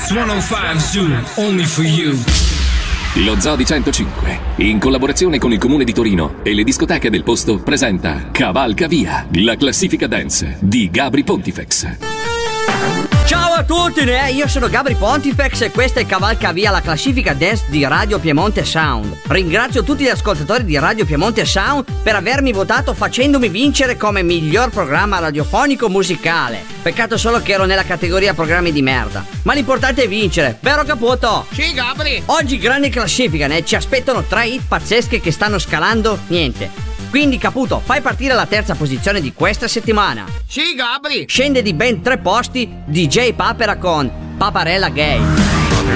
105 Zoo, only for you. Lo Zoo di 105, in collaborazione con il Comune di Torino e le discoteche del posto, presenta Cavalca Via, la classifica dance di Gabry Pontifex. Ciao a tutti, io sono Gabry Pontifex e questa è Cavalca Via, la classifica dance di Radio Piemonte Sound. Ringrazio tutti gli ascoltatori di Radio Piemonte Sound per avermi votato facendomi vincere come miglior programma radiofonico musicale. Peccato solo che ero nella categoria programmi di merda. Ma l'importante è vincere, vero Caputo? Sì, Gabry. Oggi grande classifica, ci aspettano 3 hit pazzesche che stanno scalando niente. Quindi Caputo, fai partire la terza posizione di questa settimana. Sì, Gabry. Scende di ben 3 posti DJ Papera con Paparella Gay.